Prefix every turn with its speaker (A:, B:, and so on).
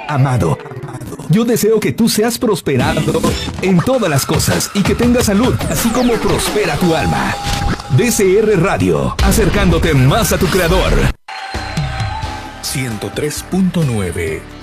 A: Amado, yo deseo que tú seas prosperado en todas las cosas y que tengas salud, así como prospera tu alma. DCR Radio, acercándote más a tu creador.
B: 103.9